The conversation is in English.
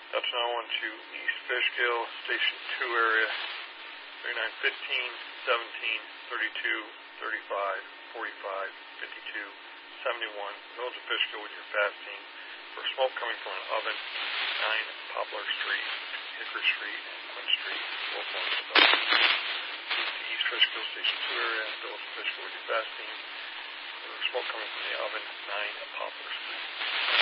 Delta 912, East Fishkill, Station 2 area, 3915, 17, 32, 35, 45, 52, 71, Village of Fishkill with your fasting for smoke coming from an oven, 9 Poplar Street, Hickory Street, and Quinn Street, both ones of those. East Fishkill, Station 2 area, Village of Fishkill with your fasting for smoke coming from the oven, 9 Poplar Street.